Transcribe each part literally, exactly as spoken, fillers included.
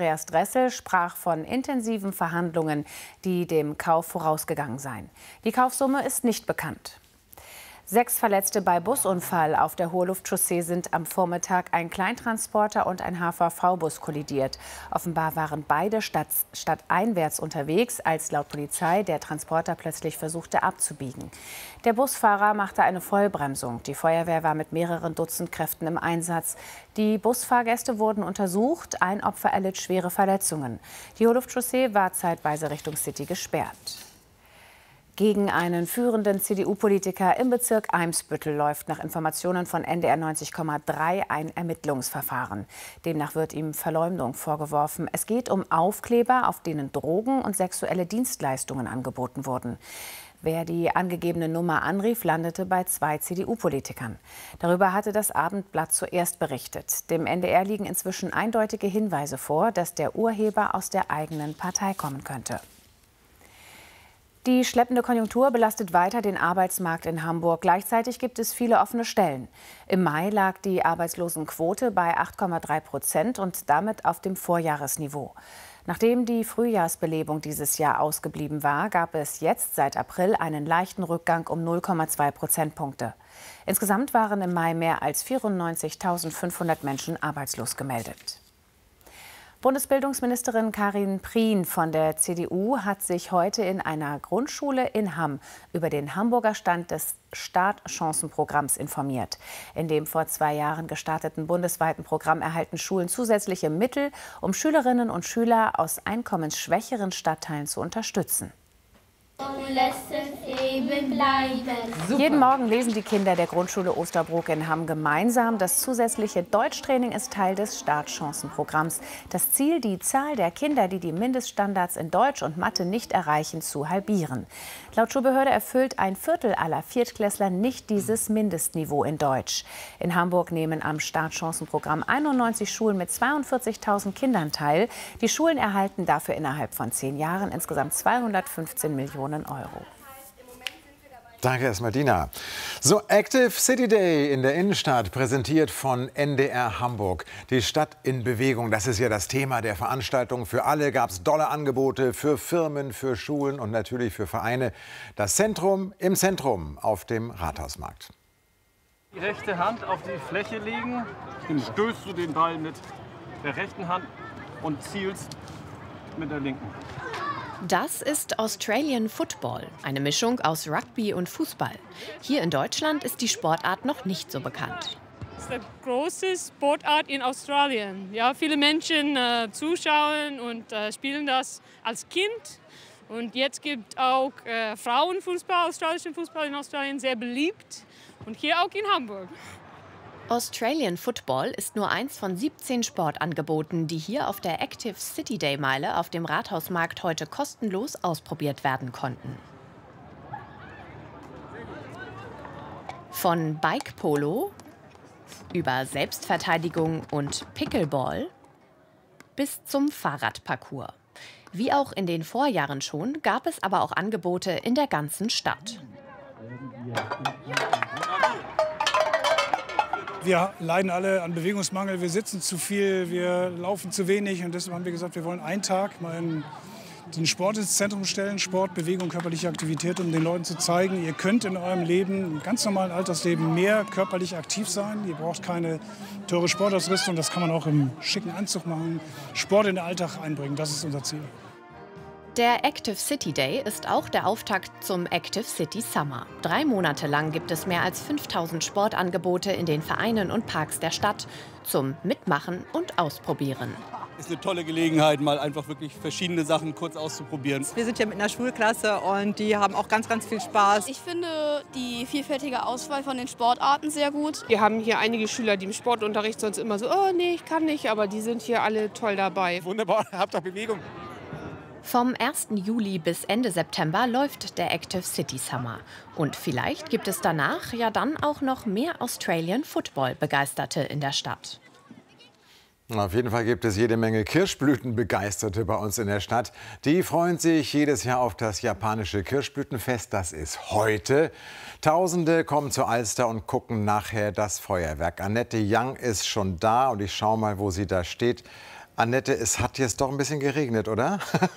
Andreas Dressel sprach von intensiven Verhandlungen, die dem Kauf vorausgegangen seien. Die Kaufsumme ist nicht bekannt. Sechs Verletzte bei Busunfall auf der Hohe-Luft-Chaussee sind am Vormittag ein Kleintransporter und ein H V V-Bus kollidiert. Offenbar waren beide stadt, stadteinwärts unterwegs, als laut Polizei der Transporter plötzlich versuchte abzubiegen. Der Busfahrer machte eine Vollbremsung. Die Feuerwehr war mit mehreren Dutzend Kräften im Einsatz. Die Busfahrgäste wurden untersucht. Ein Opfer erlitt schwere Verletzungen. Die Hohe-Luft-Chaussee war zeitweise Richtung City gesperrt. Gegen einen führenden C D U-Politiker im Bezirk Eimsbüttel läuft nach Informationen von N D R neunzig Komma drei ein Ermittlungsverfahren. Demnach wird ihm Verleumdung vorgeworfen. Es geht um Aufkleber, auf denen Drogen und sexuelle Dienstleistungen angeboten wurden. Wer die angegebene Nummer anrief, landete bei zwei C D U-Politikern. Darüber hatte das Abendblatt zuerst berichtet. Dem N D R liegen inzwischen eindeutige Hinweise vor, dass der Urheber aus der eigenen Partei kommen könnte. Die schleppende Konjunktur belastet weiter den Arbeitsmarkt in Hamburg. Gleichzeitig gibt es viele offene Stellen. Im Mai lag die Arbeitslosenquote bei acht Komma drei Prozent und damit auf dem Vorjahresniveau. Nachdem die Frühjahrsbelebung dieses Jahr ausgeblieben war, gab es jetzt seit April einen leichten Rückgang um null Komma zwei Prozentpunkte. Insgesamt waren im Mai mehr als vierundneunzigtausendfünfhundert Menschen arbeitslos gemeldet. Bundesbildungsministerin Karin Prien von der C D U hat sich heute in einer Grundschule in Hamm über den Hamburger Stand des Startchancenprogramms informiert. In dem vor zwei Jahren gestarteten bundesweiten Programm erhalten Schulen zusätzliche Mittel, um Schülerinnen und Schüler aus einkommensschwächeren Stadtteilen zu unterstützen. Jeden Morgen lesen die Kinder der Grundschule Osterbrook in Hamm gemeinsam. Das zusätzliche Deutschtraining ist Teil des Startchancenprogramms. Das Ziel, die Zahl der Kinder, die die Mindeststandards in Deutsch und Mathe nicht erreichen, zu halbieren. Laut Schulbehörde erfüllt ein Viertel aller Viertklässler nicht dieses Mindestniveau in Deutsch. In Hamburg nehmen am Startchancenprogramm einundneunzig Schulen mit zweiundvierzigtausend Kindern teil. Die Schulen erhalten dafür innerhalb von zehn Jahren insgesamt zweihundertfünfzehn Millionen Euro. Danke erstmal, Dina. So, Active City Day in der Innenstadt, präsentiert von N D R Hamburg. Die Stadt in Bewegung, das ist ja das Thema der Veranstaltung. Für alle gab es dolle Angebote, für Firmen, für Schulen und natürlich für Vereine. Das Zentrum im Zentrum auf dem Rathausmarkt. Die rechte Hand auf die Fläche legen, dann stößt du den Ball mit der rechten Hand und zielst mit der linken. Das ist Australian Football, eine Mischung aus Rugby und Fußball. Hier in Deutschland ist die Sportart noch nicht so bekannt. Das ist die große Sportart in Australien. Ja, viele Menschen äh, zuschauen und äh, spielen das als Kind. Und jetzt gibt auch äh, Frauenfußball, australischen Fußball in Australien sehr beliebt. Und hier auch in Hamburg. Australian Football ist nur eins von siebzehn Sportangeboten, die hier auf der Active City Day Meile auf dem Rathausmarkt heute kostenlos ausprobiert werden konnten. Von Bike Polo über Selbstverteidigung und Pickleball bis zum Fahrradparcours. Wie auch in den Vorjahren schon, gab es aber auch Angebote in der ganzen Stadt. Wir leiden alle an Bewegungsmangel, wir sitzen zu viel, wir laufen zu wenig. Und deshalb haben wir gesagt, wir wollen einen Tag mal in den Sport ins Zentrum stellen. Sport, Bewegung, körperliche Aktivität, um den Leuten zu zeigen, ihr könnt in eurem Leben, im ganz normalen Alltagsleben, mehr körperlich aktiv sein. Ihr braucht keine teure Sportausrüstung, das kann man auch im schicken Anzug machen. Sport in den Alltag einbringen, das ist unser Ziel. Der Active City Day ist auch der Auftakt zum Active City Summer. Drei Monate lang gibt es mehr als fünftausend Sportangebote in den Vereinen und Parks der Stadt zum Mitmachen und Ausprobieren. Es ist eine tolle Gelegenheit, mal einfach wirklich verschiedene Sachen kurz auszuprobieren. Wir sind hier mit einer Schulklasse und die haben auch ganz, ganz viel Spaß. Ich finde die vielfältige Auswahl von den Sportarten sehr gut. Wir haben hier einige Schüler, die im Sportunterricht sonst immer so, oh nee, ich kann nicht, aber die sind hier alle toll dabei. Wunderbar, habt ihr Bewegung. Vom ersten Juli bis Ende September läuft der Active City Summer. Und vielleicht gibt es danach ja dann auch noch mehr Australian Football-Begeisterte in der Stadt. Auf jeden Fall gibt es jede Menge Kirschblütenbegeisterte bei uns in der Stadt. Die freuen sich jedes Jahr auf das japanische Kirschblütenfest. Das ist heute. Tausende kommen zur Alster und gucken nachher das Feuerwerk. Annette Young ist schon da und ich schaue mal, wo sie da steht. Annette, es hat jetzt doch ein bisschen geregnet, oder?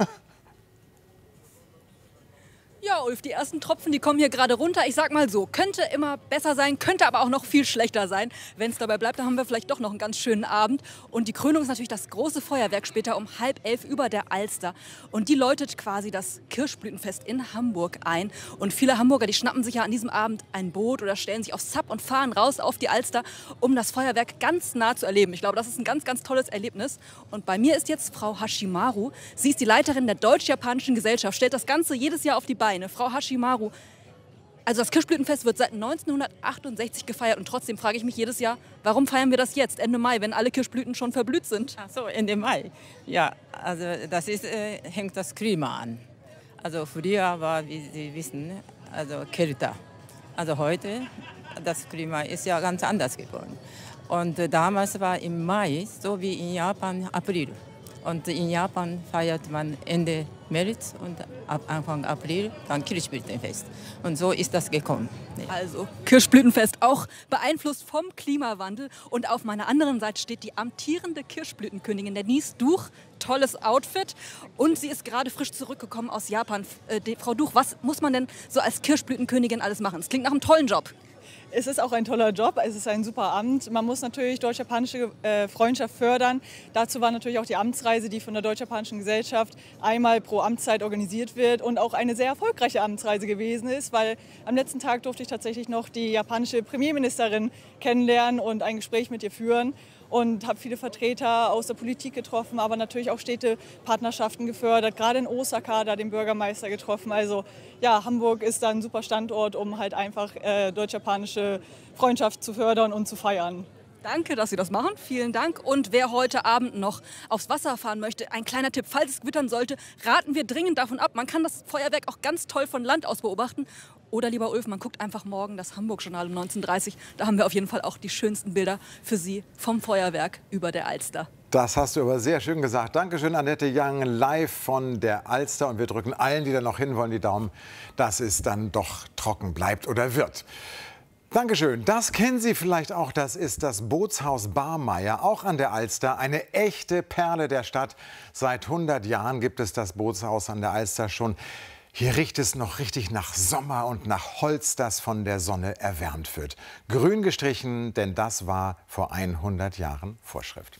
Ja, Ulf, die ersten Tropfen, die kommen hier gerade runter. Ich sag mal so, könnte immer besser sein, könnte aber auch noch viel schlechter sein. Wenn es dabei bleibt, dann haben wir vielleicht doch noch einen ganz schönen Abend. Und die Krönung ist natürlich das große Feuerwerk später um halb elf über der Alster. Und die läutet quasi das Kirschblütenfest in Hamburg ein. Und viele Hamburger, die schnappen sich ja an diesem Abend ein Boot oder stellen sich aufs Sub und fahren raus auf die Alster, um das Feuerwerk ganz nah zu erleben. Ich glaube, das ist ein ganz, ganz tolles Erlebnis. Und bei mir ist jetzt Frau Hashimaru. Sie ist die Leiterin der Deutsch-Japanischen Gesellschaft, stellt das Ganze jedes Jahr auf die Beine. Frau Hashimaru, also das Kirschblütenfest wird seit neunzehnhundertachtundsechzig gefeiert und trotzdem frage ich mich jedes Jahr, warum feiern wir das jetzt, Ende Mai, wenn alle Kirschblüten schon verblüht sind? Ach so, Ende Mai. Ja, also das ist, äh, hängt das Klima an. Also früher war, wie Sie wissen, also kälter. Also heute, das Klima ist ja ganz anders geworden. Und äh, damals war im Mai, so wie in Japan, April. Und in Japan feiert man Ende März und ab Anfang April dann Kirschblütenfest. Und so ist das gekommen. Also Kirschblütenfest auch beeinflusst vom Klimawandel. Und auf meiner anderen Seite steht die amtierende Kirschblütenkönigin Denise Duch. Tolles Outfit. Und sie ist gerade frisch zurückgekommen aus Japan. Äh, die, Frau Duch, was muss man denn so als Kirschblütenkönigin alles machen? Es klingt nach einem tollen Job. Es ist auch ein toller Job, es ist ein super Amt. Man muss natürlich deutsch-japanische äh, Freundschaft fördern. Dazu war natürlich auch die Amtsreise, die von der Deutsch-Japanischen Gesellschaft einmal pro Amtszeit organisiert wird und auch eine sehr erfolgreiche Amtsreise gewesen ist, weil am letzten Tag durfte ich tatsächlich noch die japanische Premierministerin kennenlernen und ein Gespräch mit ihr führen. Und habe viele Vertreter aus der Politik getroffen, aber natürlich auch Städtepartnerschaften gefördert, gerade in Osaka da den Bürgermeister getroffen. Also ja, Hamburg ist da ein super Standort, um halt einfach äh, deutsch-japanische Freundschaft zu fördern und zu feiern. Danke, dass Sie das machen. Vielen Dank. Und wer heute Abend noch aufs Wasser fahren möchte, ein kleiner Tipp, falls es gewittern sollte, raten wir dringend davon ab. Man kann das Feuerwerk auch ganz toll von Land aus beobachten. Oder, lieber Ulf, man guckt einfach morgen das Hamburg-Journal um neunzehn Uhr dreißig. Da haben wir auf jeden Fall auch die schönsten Bilder für Sie vom Feuerwerk über der Alster. Das hast du aber sehr schön gesagt. Dankeschön, Annette Young, live von der Alster. Und wir drücken allen, die da noch hin wollen, die Daumen, dass es dann doch trocken bleibt oder wird. Dankeschön. Das kennen Sie vielleicht auch. Das ist das Bootshaus Barmeier, auch an der Alster. Eine echte Perle der Stadt. Seit hundert Jahren gibt es das Bootshaus an der Alster schon. Hier riecht es noch richtig nach Sommer und nach Holz, das von der Sonne erwärmt wird. Grün gestrichen, denn das war vor hundert Jahren Vorschrift.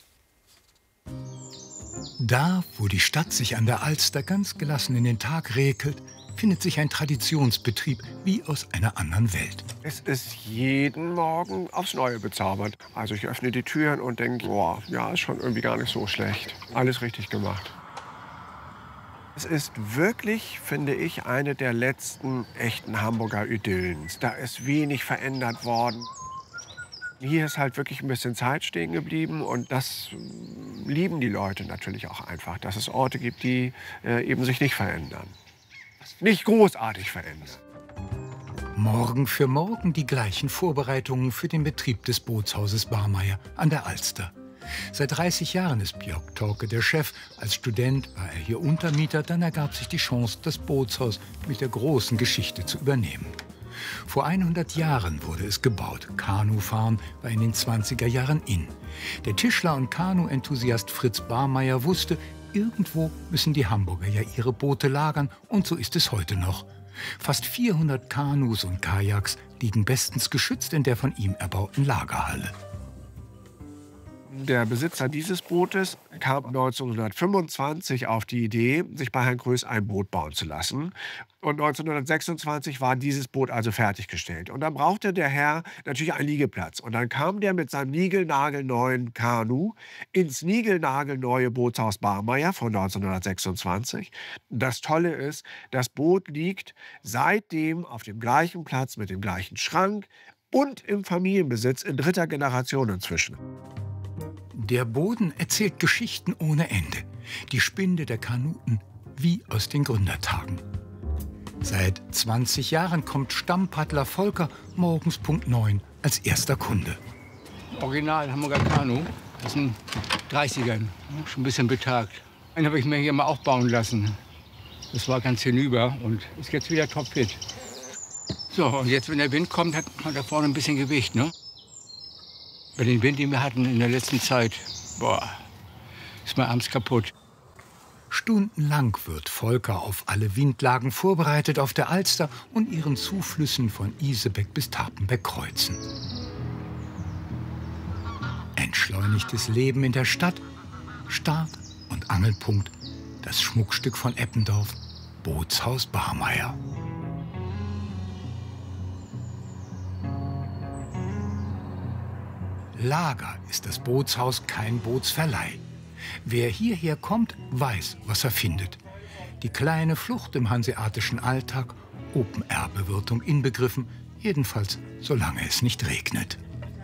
Da, wo die Stadt sich an der Alster ganz gelassen in den Tag räkelt, findet sich ein Traditionsbetrieb wie aus einer anderen Welt. Es ist jeden Morgen aufs Neue bezaubert. Also ich öffne die Türen und denke, boah, ja, ist schon irgendwie gar nicht so schlecht. Alles richtig gemacht. Es ist wirklich, finde ich, eine der letzten echten Hamburger Idyllen. Da ist wenig verändert worden. Hier ist halt wirklich ein bisschen Zeit stehen geblieben und das lieben die Leute natürlich auch einfach, dass es Orte gibt, die äh, eben sich nicht verändern. Nicht großartig verändern. Morgen für morgen die gleichen Vorbereitungen für den Betrieb des Bootshauses Barmeier an der Alster. Seit dreißig Jahren ist Björk Torke der Chef. Als Student war er hier Untermieter. Dann ergab sich die Chance, das Bootshaus mit der großen Geschichte zu übernehmen. Vor hundert Jahren wurde es gebaut. Kanufahren war in den zwanziger Jahren in. Der Tischler und Kanu-Enthusiast Fritz Barmeier wusste, irgendwo müssen die Hamburger ja ihre Boote lagern. Und so ist es heute noch. Fast vierhundert Kanus und Kajaks liegen bestens geschützt in der von ihm erbauten Lagerhalle. Der Besitzer dieses Bootes kam neunzehnhundertfünfundzwanzig auf die Idee, sich bei Herrn Größ ein Boot bauen zu lassen. Und neunzehnhundertsechsundzwanzig war dieses Boot also fertiggestellt. Und dann brauchte der Herr natürlich einen Liegeplatz. Und dann kam der mit seinem niegelnagelneuen Kanu ins niegelnagelneue Bootshaus Barmeier von neunzehnhundertsechsundzwanzig. Das Tolle ist, das Boot liegt seitdem auf dem gleichen Platz mit dem gleichen Schrank und im Familienbesitz in dritter Generation inzwischen. Der Boden erzählt Geschichten ohne Ende. Die Spinde der Kanuten wie aus den Gründertagen. Seit zwanzig Jahren kommt Stammpaddler Volker morgens Punkt neun als erster Kunde. Original Hamburger Kanu, aus den dreißigern, schon ein bisschen betagt. Einen habe ich mir hier mal auch bauen lassen. Das war ganz hinüber und ist jetzt wieder topfit. So, und jetzt, wenn der Wind kommt, hat man da vorne ein bisschen Gewicht, ne? Bei den Wind, die wir hatten in der letzten Zeit, boah, ist man abends kaputt. Stundenlang wird Volker auf alle Windlagen vorbereitet auf der Alster und ihren Zuflüssen von Isebeck bis Tapenbeck kreuzen. Entschleunigtes Leben in der Stadt, Start- und Angelpunkt, das Schmuckstück von Eppendorf, Bootshaus Barmeier. Lager ist das Bootshaus kein Bootsverleih. Wer hierher kommt, weiß, was er findet. Die kleine Flucht im hanseatischen Alltag, Open-Air-Bewirtung inbegriffen, jedenfalls solange es nicht regnet.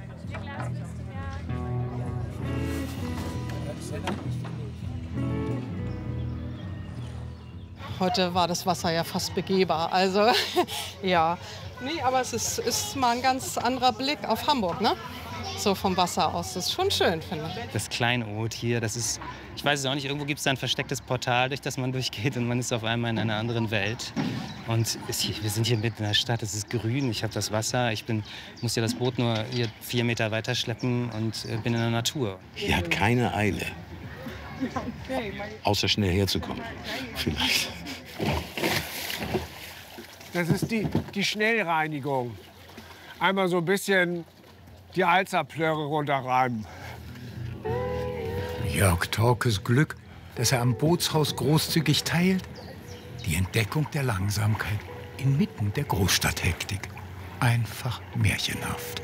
Heute war das Wasser ja fast begehbar, also ja. Nee, aber es ist, ist mal ein ganz anderer Blick auf Hamburg, ne? So vom Wasser aus. Das ist schon schön, finde ich. Das Kleinod hier, das ist, ich weiß es auch nicht, irgendwo gibt es da ein verstecktes Portal, durch das man durchgeht und man ist auf einmal in einer anderen Welt. Und ist hier, wir sind hier mitten in der Stadt, es ist grün, ich habe das Wasser, ich bin, muss ja das Boot nur hier vier Meter weiter schleppen und äh, bin in der Natur. Hier hat keine Eile, außer schnell herzukommen, vielleicht. Das ist die, die Schnellreinigung. Einmal so ein bisschen die Alzerplörre runterreiben. Jörg Torkes Glück, das er am Bootshaus großzügig teilt, die Entdeckung der Langsamkeit inmitten der Großstadthektik. Einfach märchenhaft.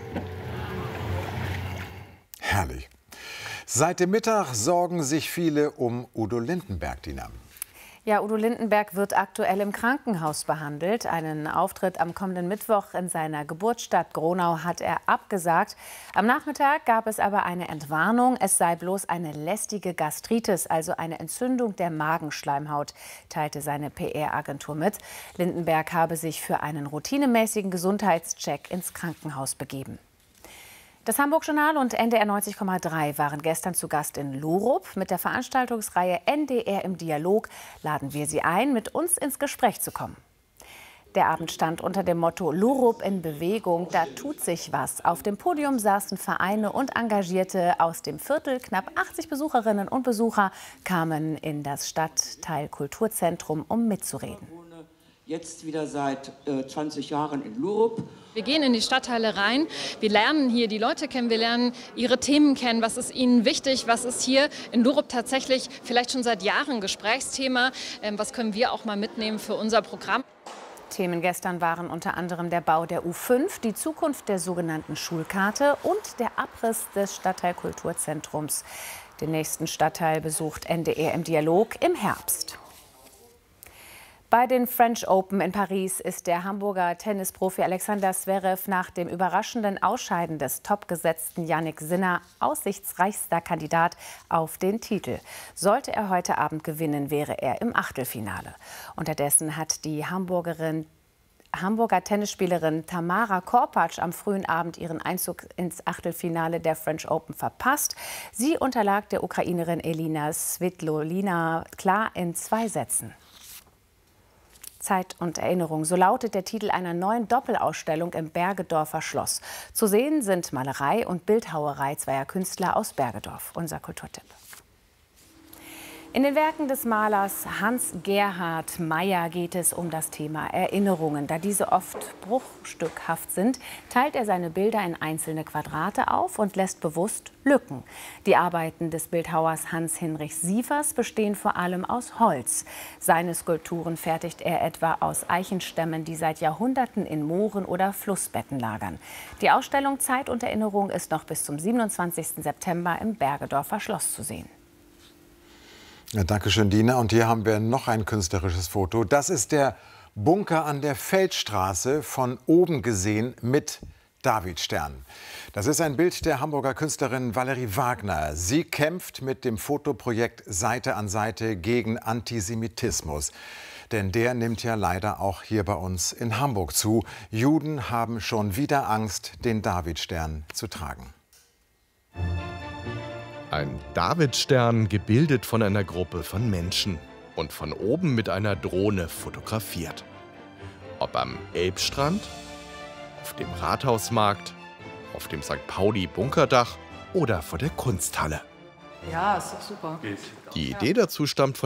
Herrlich. Seit dem Mittag sorgen sich viele um Udo Lindenberg, Dina. Ja, Udo Lindenberg wird aktuell im Krankenhaus behandelt. Einen Auftritt am kommenden Mittwoch in seiner Geburtsstadt Gronau hat er abgesagt. Am Nachmittag gab es aber eine Entwarnung. Es sei bloß eine lästige Gastritis, also eine Entzündung der Magenschleimhaut, teilte seine P R-Agentur mit. Lindenberg habe sich für einen routinemäßigen Gesundheitscheck ins Krankenhaus begeben. Das Hamburg-Journal und N D R neunzig Komma drei waren gestern zu Gast in Lurup. Mit der Veranstaltungsreihe N D R im Dialog laden wir Sie ein, mit uns ins Gespräch zu kommen. Der Abend stand unter dem Motto Lurup in Bewegung, da tut sich was. Auf dem Podium saßen Vereine und Engagierte aus dem Viertel. Knapp achtzig Besucherinnen und Besucher kamen in das Stadtteil Kulturzentrum, um mitzureden. Jetzt wieder seit äh, zwanzig Jahren in Lurup. Wir gehen in die Stadtteile rein, wir lernen hier die Leute kennen, wir lernen ihre Themen kennen, was ist ihnen wichtig, was ist hier in Lurup tatsächlich vielleicht schon seit Jahren Gesprächsthema, ähm, was können wir auch mal mitnehmen für unser Programm. Themen gestern waren unter anderem der Bau der U fünf, die Zukunft der sogenannten Schulkarte und der Abriss des Stadtteil-Kulturzentrums. Den nächsten Stadtteil besucht N D R im Dialog im Herbst. Bei den French Open in Paris ist der Hamburger Tennisprofi Alexander Zverev nach dem überraschenden Ausscheiden des topgesetzten Jannik Sinner aussichtsreichster Kandidat auf den Titel. Sollte er heute Abend gewinnen, wäre er im Achtelfinale. Unterdessen hat die Hamburgerin Hamburger Tennisspielerin Tamara Korpatsch am frühen Abend ihren Einzug ins Achtelfinale der French Open verpasst. Sie unterlag der Ukrainerin Elina Svitolina klar in zwei Sätzen. Zeit und Erinnerung, so lautet der Titel einer neuen Doppelausstellung im Bergedorfer Schloss. Zu sehen sind Malerei und Bildhauerei zweier Künstler aus Bergedorf. Unser Kulturtipp. In den Werken des Malers Hans-Gerhard Meyer geht es um das Thema Erinnerungen. Da diese oft bruchstückhaft sind, teilt er seine Bilder in einzelne Quadrate auf und lässt bewusst Lücken. Die Arbeiten des Bildhauers Hans-Hinrich Sievers bestehen vor allem aus Holz. Seine Skulpturen fertigt er etwa aus Eichenstämmen, die seit Jahrhunderten in Mooren oder Flussbetten lagern. Die Ausstellung Zeit und Erinnerung ist noch bis zum siebenundzwanzigsten September im Bergedorfer Schloss zu sehen. Ja, danke schön, Dina. Und hier haben wir noch ein künstlerisches Foto. Das ist der Bunker an der Feldstraße, von oben gesehen mit Davidstern. Das ist ein Bild der Hamburger Künstlerin Valerie Wagner. Sie kämpft mit dem Fotoprojekt Seite an Seite gegen Antisemitismus. Denn der nimmt ja leider auch hier bei uns in Hamburg zu. Juden haben schon wieder Angst, den Davidstern zu tragen. Ein Davidstern, gebildet von einer Gruppe von Menschen und von oben mit einer Drohne fotografiert. Ob am Elbstrand, auf dem Rathausmarkt, auf dem Sankt Pauli-Bunkerdach oder vor der Kunsthalle. Ja, ist doch super. Die Idee dazu stammt von